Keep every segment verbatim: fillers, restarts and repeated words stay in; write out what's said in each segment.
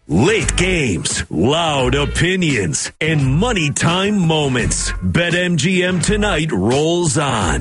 Late games, loud opinions, and money time moments. BetMGM Tonight rolls on.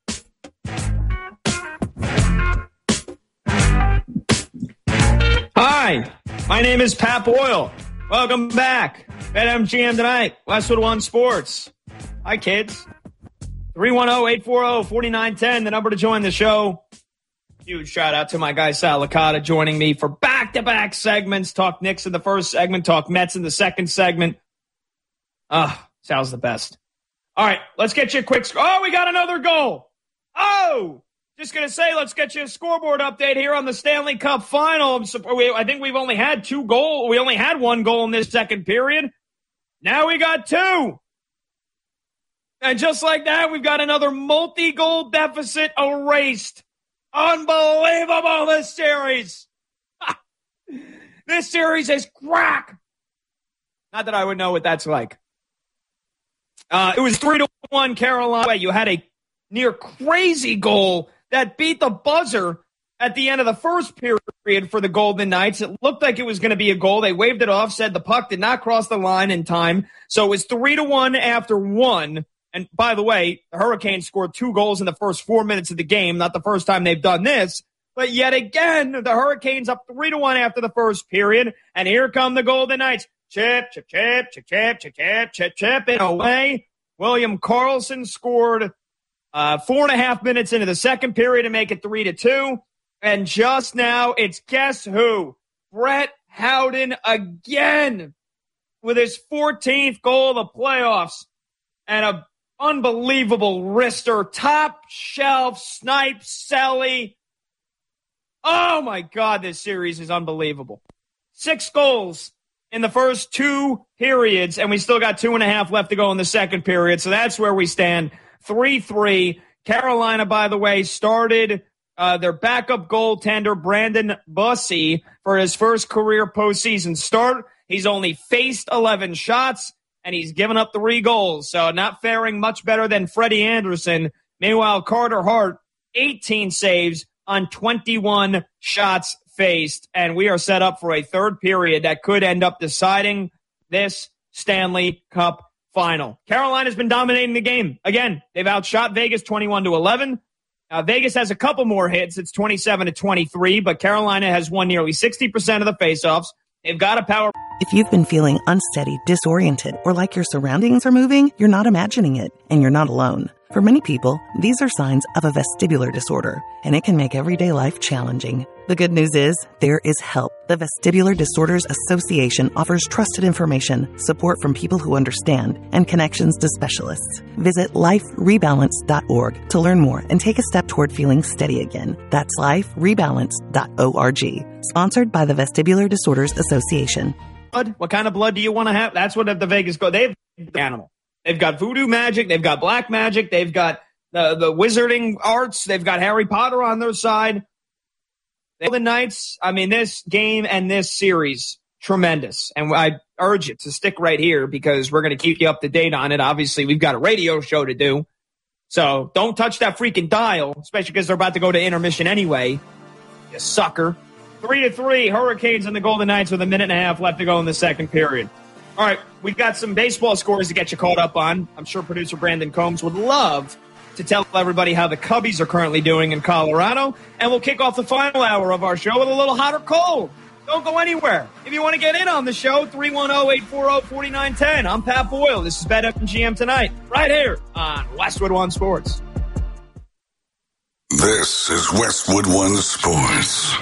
Hi, my name is Pat Boyle. Welcome back. BetMGM Tonight, Westwood One Sports. Hi, kids. three one zero, eight four zero, four nine one zero, the number to join the show. Huge shout out to my guy Sal Licata joining me for back-to-back segments. Talk Knicks in the first segment, talk Mets in the second segment. Ah, Sal's the best. All right, let's get you a quick score. Oh, we got another goal. Oh, just going to say, let's get you a scoreboard update here on the Stanley Cup Final. I think we've only had two goals. We only had one goal in this second period. Now we got two. And just like that, we've got another multi-goal deficit erased. Unbelievable, this series. This series is crack. Not that I would know what that's like. Uh, it was three to one Carolina. You had a near crazy goal that beat the buzzer at the end of the first period for the Golden Knights. It looked like it was going to be a goal. They waved it off, said the puck did not cross the line in time. So it was three to one after one. And by the way, the Hurricanes scored two goals in the first four minutes of the game. Not the first time they've done this. But yet again, the Hurricanes up three to one after the first period. And here come the Golden Knights. Chip, chip, chip, chip, chip, chip, chip, chip, chip, and away. William Karlsson scored uh, four and a half minutes into the second period to make it three to two. And just now, it's guess who? Brett Howden again with his fourteenth goal of the playoffs. And a unbelievable wrister, top shelf snipe, Selly. Oh my God, this series is unbelievable. Six goals in the first two periods, and we still got two and a half left to go in the second period. So that's where we stand. three three. Carolina, by the way, started uh, their backup goaltender, Brandon Bussey, for his first career postseason start. He's only faced eleven shots. And he's given up three goals, so not faring much better than Freddie Anderson. Meanwhile, Carter Hart, eighteen saves on twenty-one shots faced. And we are set up for a third period that could end up deciding this Stanley Cup Final. Carolina's been dominating the game. Again, they've outshot Vegas twenty-one to eleven. Uh, Vegas has a couple more hits. It's twenty-seven to twenty-three, but Carolina has won nearly sixty percent of the faceoffs. They've got a power. If you've been feeling unsteady, disoriented, or like your surroundings are moving, you're not imagining it, and you're not alone. For many people, these are signs of a vestibular disorder, and it can make everyday life challenging. The good news is, there is help. The Vestibular Disorders Association offers trusted information, support from people who understand, and connections to specialists. Visit life rebalance dot org to learn more and take a step toward feeling steady again. That's life rebalance dot org. Sponsored by the Vestibular Disorders Association. Blood? What kind of blood do you want to have? That's what the Vegas go. They've animal. They've got voodoo magic. They've got black magic. They've got the, the wizarding arts. They've got Harry Potter on their side. The Knights, I mean, this game and this series, tremendous. And I urge you to stick right here because we're going to keep you up to date on it. Obviously, we've got a radio show to do. So don't touch that freaking dial, especially because they're about to go to intermission anyway. You sucker. Three to three, Hurricanes and the Golden Knights with a minute and a half left to go in the second period. All right, we've got some baseball scores to get you caught up on. I'm sure producer Brandon Combs would love to tell everybody how the Cubbies are currently doing in Colorado. And we'll kick off the final hour of our show with a little hot or cold. Don't go anywhere. If you want to get in on the show, three one zero, eight four zero, four nine one zero. I'm Pat Boyle. This is BetMGM Tonight, right here on Westwood One Sports. This is Westwood One Sports.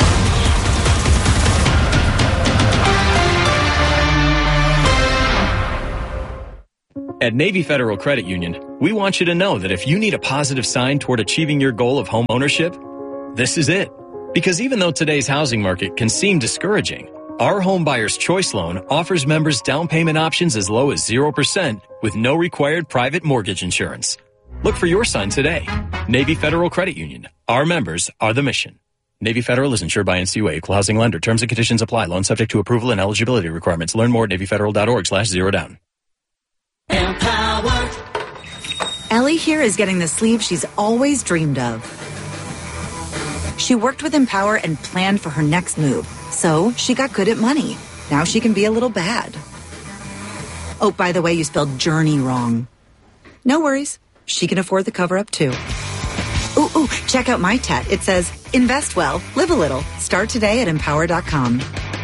At Navy Federal Credit Union, we want you to know that if you need a positive sign toward achieving your goal of home ownership, this is it. Because even though today's housing market can seem discouraging, our Home Buyer's Choice Loan offers members down payment options as low as zero percent with no required private mortgage insurance. Look for your sign today. Navy Federal Credit Union. Our members are the mission. Navy Federal is insured by N C U A, equal housing lender. Terms and conditions apply. Loan subject to approval and eligibility requirements. Learn more at NavyFederal.org slash zero down. Empower. Ellie here is getting the sleeve she's always dreamed of. She worked with Empower and planned for her next move, so she got good at money. Now she can be a little bad. Oh, by the way, you spelled journey wrong. No worries. She can afford the cover-up, too. Ooh, ooh, check out my tat. It says, invest well, live a little. Start today at empower dot com.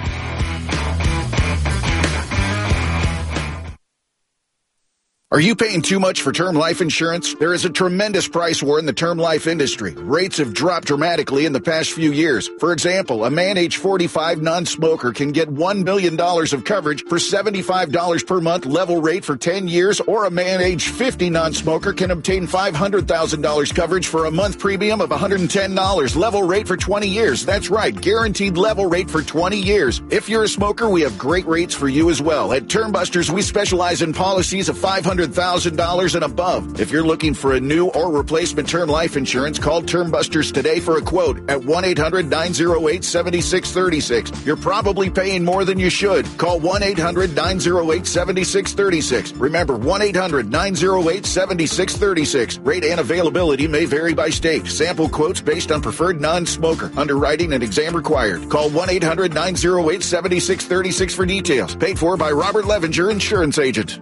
Are you paying too much for term life insurance? There is a tremendous price war in the term life industry. Rates have dropped dramatically in the past few years. For example, a man age forty-five non-smoker can get one million dollars of coverage for seventy-five dollars per month level rate for ten years, or a man age fifty non-smoker can obtain five hundred thousand dollars coverage for a month premium of one hundred ten dollars level rate for twenty years. That's right, guaranteed level rate for twenty years. If you're a smoker, we have great rates for you as well. At Term Busters, we specialize in policies of five hundred thousand dollars and above. If you're looking for a new or replacement term life insurance, call Term Busters today for a quote at one eight hundred nine oh eight seven six three six. You're probably paying more than you should. Call one eight hundred nine oh eight seven six three six. Remember, one eight hundred nine oh eight seven six three six. Rate and availability may vary by state. Sample quotes based on preferred non-smoker. Underwriting and exam required. Call one eight hundred nine oh eight seven six three six for details. Paid for by Robert Levinger, insurance agent.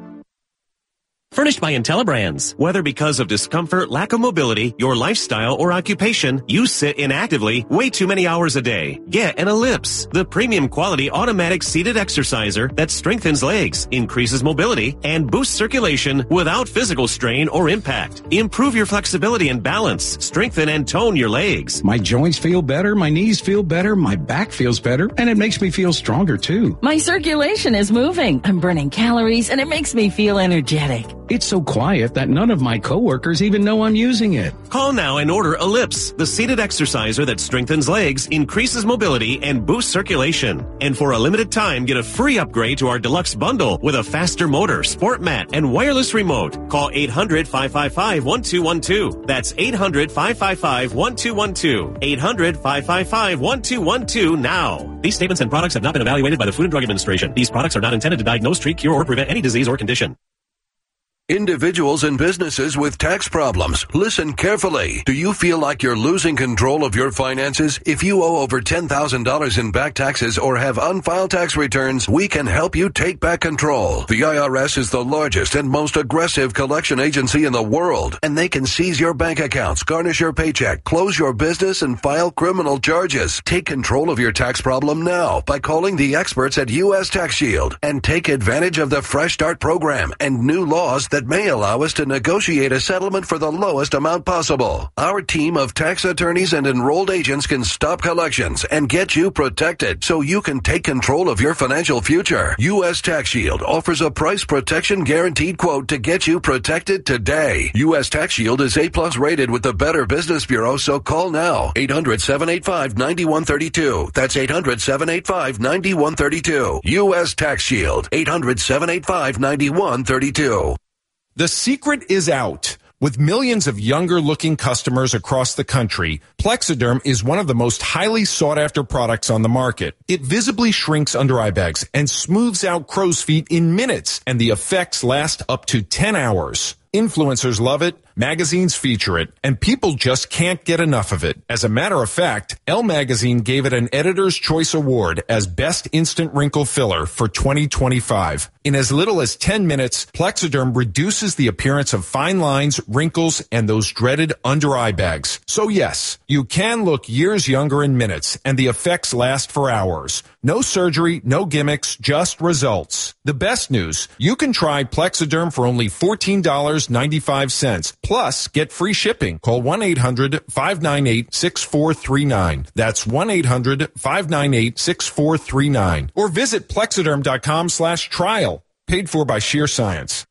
Furnished by IntelliBrands. Whether because of discomfort, lack of mobility, your lifestyle, or occupation, you sit inactively way too many hours a day. Get an Ellipse, the premium quality automatic seated exerciser that strengthens legs, increases mobility, and boosts circulation without physical strain or impact. Improve your flexibility and balance. Strengthen and tone your legs. My joints feel better, my knees feel better, my back feels better, and it makes me feel stronger too. My circulation is moving. I'm burning calories, and it makes me feel energetic. It's so quiet that none of my coworkers even know I'm using it. Call now and order Ellipse, the seated exerciser that strengthens legs, increases mobility, and boosts circulation. And for a limited time, get a free upgrade to our deluxe bundle with a faster motor, sport mat, and wireless remote. Call eight hundred five five five one two one two. That's eight hundred five five five one two one two. eight hundred five five five one two one two now. These statements and products have not been evaluated by the Food and Drug Administration. These products are not intended to diagnose, treat, cure, or prevent any disease or condition. Individuals and businesses with tax problems, listen carefully. Do you feel like you're losing control of your finances? If you owe over ten thousand dollars in back taxes or have unfiled tax returns, we can help you take back control. The I R S is the largest and most aggressive collection agency in the world, and they can seize your bank accounts, garnish your paycheck, close your business, and file criminal charges. Take control of your tax problem now by calling the experts at U S Tax Shield and take advantage of the Fresh Start program and new laws that may allow us to negotiate a settlement for the lowest amount possible. Our team of tax attorneys and enrolled agents can stop collections and get you protected so you can take control of your financial future. U S Tax Shield offers a price protection guaranteed quote to get you protected today. U S Tax Shield is A plus rated with the Better Business Bureau, so call now. eight hundred seven eight five nine one three two. That's eight hundred seven eight five nine one three two. U S Tax Shield. eight hundred seven eight five nine one three two. The secret is out. With millions of younger-looking customers across the country, Plexiderm is one of the most highly sought-after products on the market. It visibly shrinks under-eye bags and smooths out crow's feet in minutes, and the effects last up to ten hours. Influencers love it, magazines feature it, and people just can't get enough of it. As a matter of fact, Elle Magazine gave it an Editor's Choice Award as Best Instant Wrinkle Filler for twenty twenty-five. In as little as ten minutes, Plexiderm reduces the appearance of fine lines, wrinkles, and those dreaded under-eye bags. So yes, you can look years younger in minutes, and the effects last for hours. No surgery, no gimmicks, just results. The best news, you can try Plexiderm for only fourteen dollars and ninety-five cents. Plus, get free shipping. Call one eight hundred five nine eight six four three nine. That's one eight hundred five nine eight six four three nine. Or visit Plexiderm dot com slash trial. Paid for by Sheer Science.